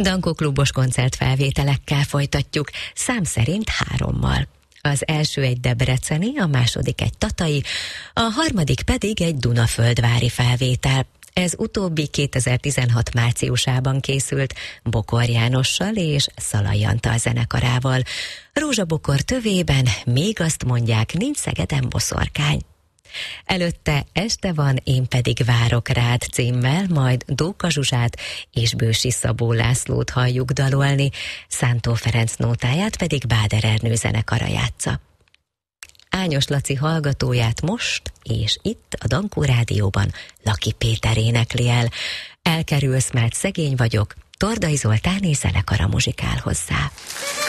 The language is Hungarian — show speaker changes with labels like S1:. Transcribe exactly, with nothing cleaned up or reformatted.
S1: Dankó klubos koncertfelvételekkel folytatjuk, szám szerint hárommal. Az első egy debreceni, a második egy tatai, a harmadik pedig egy dunaföldvári felvétel. Ez utóbbi kétezer-tizenhat márciusában készült Bokor Jánossal és Szalai Antal zenekarával. Rózsabokor tövében még azt mondják, nincs Szegeden boszorkány. Előtte Este van, én pedig várok rád címmel, majd Dóka Zsuzsát és Bősi Szabó Lászlót halljuk dalolni, Szántó Ferenc nótáját pedig Báder Ernő zenekara játsza. Ányos Laci hallgatóját most és itt a Dankó Rádióban Laki Péter énekli el. Elkerülsz, mert szegény vagyok, Tordai Zoltán és zenekara muzsikál hozzá.